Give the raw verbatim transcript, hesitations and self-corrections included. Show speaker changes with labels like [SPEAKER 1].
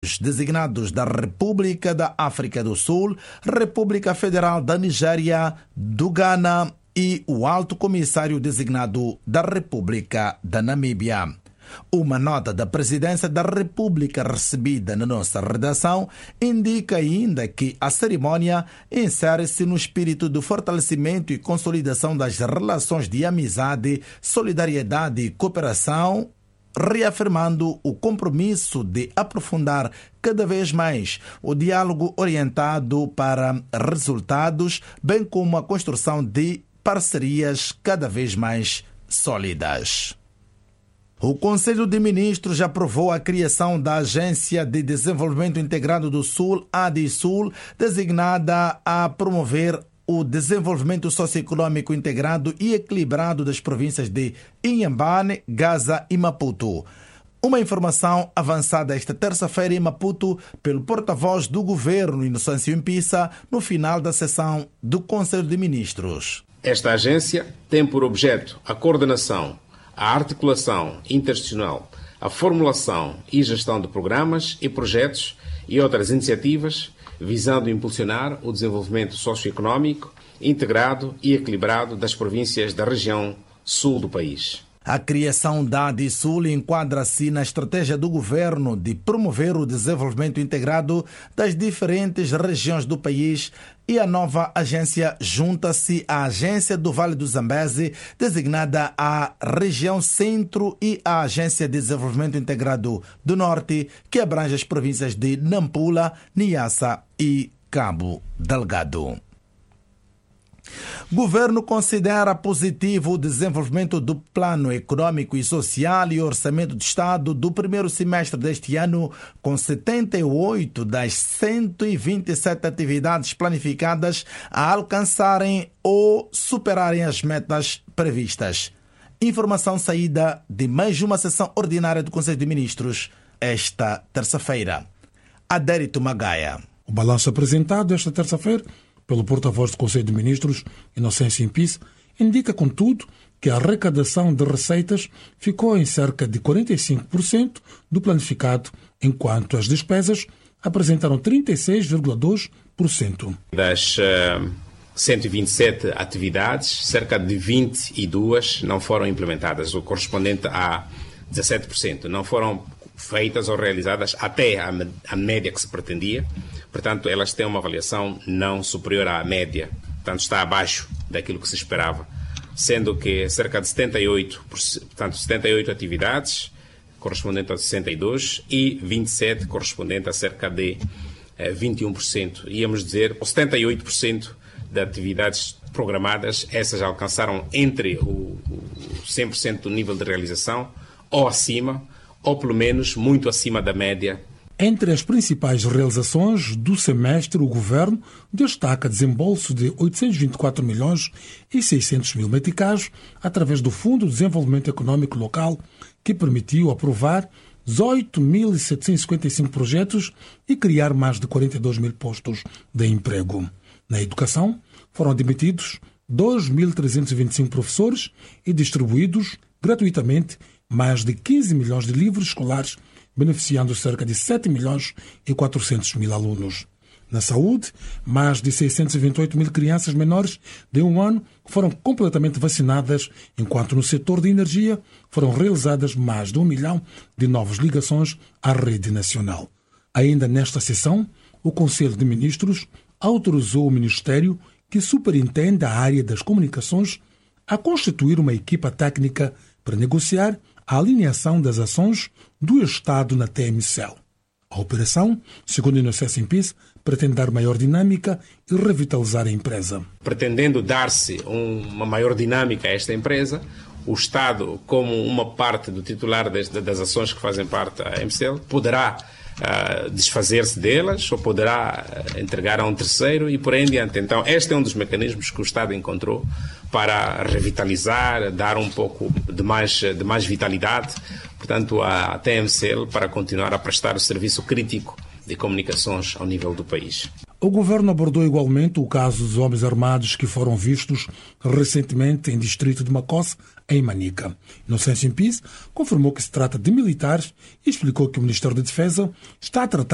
[SPEAKER 1] designados da República da África do Sul, República Federal da Nigéria, do Ghana e o Alto Comissário designado da República da Namíbia. Uma nota da Presidência da República recebida na nossa redação indica ainda que a cerimônia insere-se no espírito do fortalecimento e consolidação das relações de amizade, solidariedade e cooperação, reafirmando o compromisso de aprofundar cada vez mais o diálogo orientado para resultados, bem como a construção de parcerias cada vez mais sólidas. O Conselho de Ministros já aprovou a criação da Agência de Desenvolvimento Integrado do Sul, ADISUL, designada a promover o desenvolvimento socioeconômico integrado e equilibrado das províncias de Inhambane, Gaza e Maputo. Uma informação avançada esta terça-feira em Maputo pelo porta-voz do Governo, Inocêncio Mpissa, no final da sessão do Conselho de Ministros.
[SPEAKER 2] Esta agência tem por objeto a coordenação, a articulação interinstitucional, a formulação e gestão de programas e projetos e outras iniciativas visando impulsionar o desenvolvimento socioeconômico integrado e equilibrado das províncias da região sul do país.
[SPEAKER 1] A criação da ADISUL enquadra-se na estratégia do governo de promover o desenvolvimento integrado das diferentes regiões do país e a nova agência junta-se à Agência do Vale do Zambeze, designada à Região Centro, e à Agência de Desenvolvimento Integrado do Norte, que abrange as províncias de Nampula, Niassa e Cabo Delgado. Governo considera positivo o desenvolvimento do Plano Econômico e Social e Orçamento de Estado do primeiro semestre deste ano, com setenta e oito das cento e vinte e sete atividades planificadas a alcançarem ou superarem as metas previstas. Informação saída de mais uma sessão ordinária do Conselho de Ministros esta terça-feira. Adérito Magaia.
[SPEAKER 3] O balanço apresentado esta terça-feira pelo porta-voz do Conselho de Ministros, Inocêncio Mpissa, indica, contudo, que a arrecadação de receitas ficou em cerca de quarenta e cinco por cento do planificado, enquanto as despesas apresentaram trinta e seis vírgula dois por cento.
[SPEAKER 2] Das uh, cento e vinte e sete atividades, cerca de vinte e duas não foram implementadas, o correspondente a dezassete por cento. Não foram feitas ou realizadas até a, a média que se pretendia. Portanto, elas têm uma avaliação não superior à média, portanto está abaixo daquilo que se esperava, sendo que cerca de setenta e oito por cento, portanto, setenta e oito atividades, correspondente a sessenta e dois, e vinte e sete, correspondente a cerca de eh, vinte e um por cento. Íamos dizer, setenta e oito por cento de atividades programadas, essas alcançaram entre o, o cem por cento do nível de realização, ou acima, ou pelo menos muito acima da média.
[SPEAKER 3] Entre as principais realizações do semestre, o Governo destaca desembolso de oitocentos e vinte e quatro milhões e seiscentos mil meticais através do Fundo de Desenvolvimento Econômico Local, que permitiu aprovar dezoito mil setecentos e cinquenta e cinco projetos e criar mais de quarenta e dois mil postos de emprego. Na educação, foram admitidos dois mil trezentos e vinte e cinco professores e distribuídos gratuitamente mais de quinze milhões de livros escolares, beneficiando cerca de sete milhões e quatrocentos mil alunos. Na saúde, mais de seiscentos e vinte e oito mil crianças menores de um ano foram completamente vacinadas, enquanto no setor de energia foram realizadas mais de um milhão de novas ligações à rede nacional. Ainda nesta sessão, o Conselho de Ministros autorizou o Ministério, que superintende a área das comunicações, a constituir uma equipa técnica para negociar a alinhação das ações do Estado na T M C L. A operação, segundo Inocêncio Mpissa, pretende dar maior dinâmica e revitalizar a empresa.
[SPEAKER 2] Pretendendo dar-se um, uma maior dinâmica a esta empresa, o Estado, como uma parte do titular das, das ações que fazem parte da M C L, poderá uh, desfazer-se delas ou poderá uh, entregar a um terceiro e por aí em diante. Então, este é um dos mecanismos que o Estado encontrou para revitalizar, dar um pouco de mais, de mais vitalidade, portanto, à T M C L para continuar a prestar o serviço crítico de comunicações ao nível do país.
[SPEAKER 3] O Governo abordou igualmente o caso dos homens armados que foram vistos recentemente em distrito de Macosse, em Manica. Inocêncio Mpissa confirmou que se trata de militares e explicou que o Ministério da Defesa está a tratar